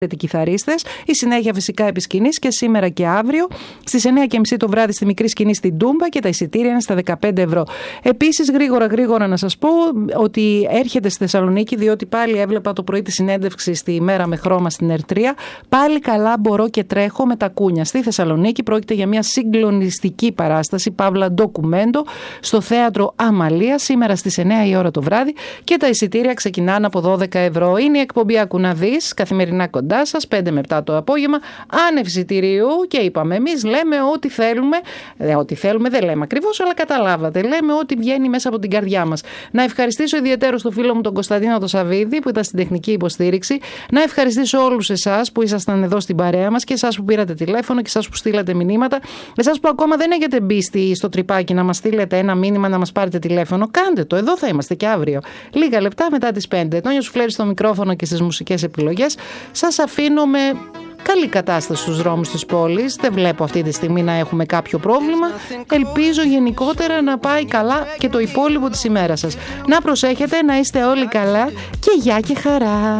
κιθαρίστες. Η συνέχεια φυσικά επί σκηνής και σήμερα και αύριο στις 9:30 το βράδυ στη μικρή σκηνή στην Τούμπα και τα εισιτήρια είναι στα 15 ευρώ. Επίσης γρήγορα να σας πω ότι έρχεται στη Θεσσαλονίκη, διότι πάλι έβλεπα το πρωί τη συνέντευξη στη Μέρα με Χρώμα στην Ερτρία. Πάλι καλά μπορώ και τρέχω με τα κούνια. Στη Θεσσαλονίκη πρόκειται για μια συγκλονιστική παράσταση, παύλα ντοκουμέντο, στο θέατρο Αμαλία σήμερα στις 9 η ώρα το βράδυ και τα εισιτήρια ξεκινάνε από 12 ευρώ. Είναι η εκπομπή Ακουναδής, καθημερινά κοντά σας, 5 με 7 το απόγευμα, άνευ εισιτηρίου και είπαμε εμείς λέμε ό,τι θέλουμε, ό,τι θέλουμε δεν λέμε ακριβώς, αλλά καταλάβατε, λέμε ό,τι βγαίνει μέσα από την καρδιά μας. Να ευχαριστήσω ιδιαίτερα στο φίλο μου τον Κωνσταντίνο το Σαββίδη που ήταν στην τεχνική υποστήριξη, να ευχαριστήσω όλους εσάς που ήσασταν εδώ στην παρέα μας και εσάς που πήρατε τηλέφωνο και εσάς που στείλατε μηνύματα, εσάς που ακόμα δεν έχετε μπει στο τρυπάκι να μας στείλετε ένα μήνυμα να μας πάρετε τηλέφωνο, κάντε το, εδώ θα είμαστε και αύριο. Λίγα λεπτά μετά τις 5. Τόνιος Φλέρης στο μικρόφωνο και στις μουσικές επιλογές. Σας αφήνω με καλή κατάσταση στους δρόμους της πόλης. Δεν βλέπω αυτή τη στιγμή να έχουμε κάποιο πρόβλημα. Ελπίζω γενικότερα να πάει καλά και το υπόλοιπο της ημέρας σας. Να προσέχετε, να είστε όλοι καλά και γεια και χαρά.